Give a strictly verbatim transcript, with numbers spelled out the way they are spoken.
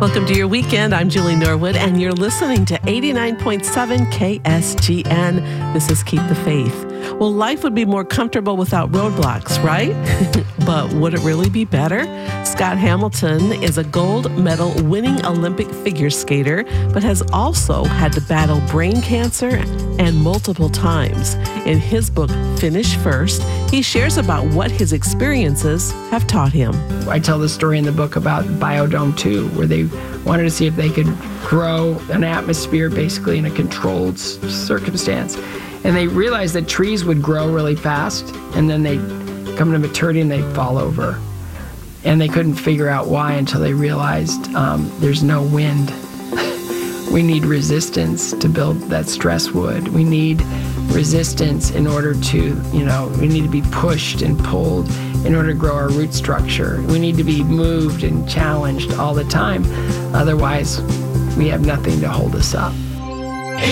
Welcome to your weekend. I'm Julie Norwood, and you're listening to eighty-nine point seven K S G N. This is Keep the Faith. Well, life would be more comfortable without roadblocks, right? But would it really be better? Scott Hamilton is a gold medal winning Olympic figure skater, but has also had to battle brain cancer and multiple times. In his book, Finish First, he shares about what his experiences have taught him. I tell the story in the book about Biodome two, where they wanted to see if they could grow an atmosphere basically in a controlled circumstance. And they realized that trees would grow really fast, and then they'd come to maturity and they'd fall over. And they couldn't figure out why until they realized um, there's no wind. We need resistance to build that stress wood. We need resistance in order to, you know, we need to be pushed and pulled in order to grow our root structure. We need to be moved and challenged all the time. Otherwise, we have nothing to hold us up.